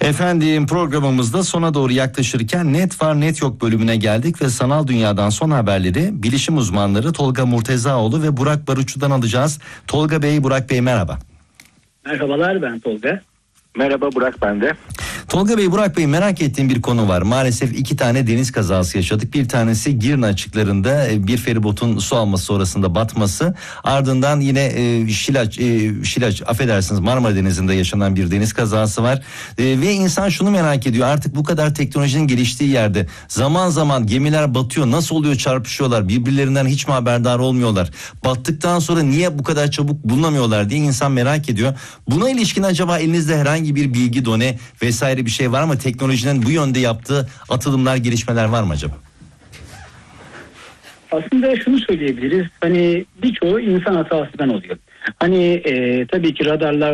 Efendim, programımızda sona doğru yaklaşırken net var net yok bölümüne geldik ve sanal dünyadan son haberleri bilişim uzmanları Tolga Murtezaoğlu ve Burak Barutçu'dan alacağız. Tolga Bey, Burak Bey merhaba. Merhabalar, ben Tolga. Merhaba, Burak ben de. Tolga Bey, Burak Bey, merak ettiğim bir konu var. Maalesef 2 tane deniz kazası yaşadık. Bir tanesi Girne açıklarında bir feribotun su alması sonrasında batması. Ardından yine Şilaç, affedersiniz, Marmara Denizi'nde yaşanan bir deniz kazası var. Ve insan şunu merak ediyor. Artık bu kadar teknolojinin geliştiği yerde zaman zaman gemiler batıyor. Nasıl oluyor, çarpışıyorlar? Birbirlerinden hiç mi haberdar olmuyorlar? Battıktan sonra niye bu kadar çabuk bulunamıyorlar diye insan merak ediyor. Buna ilişkin acaba elinizde herhangi bir bilgi, done vesaire bir şey var mı? Teknolojinin bu yönde yaptığı atılımlar, gelişmeler var mı acaba? Aslında şunu söyleyebiliriz. Hani birçoğu insan hatasından oluyor. Hani tabii ki radarlar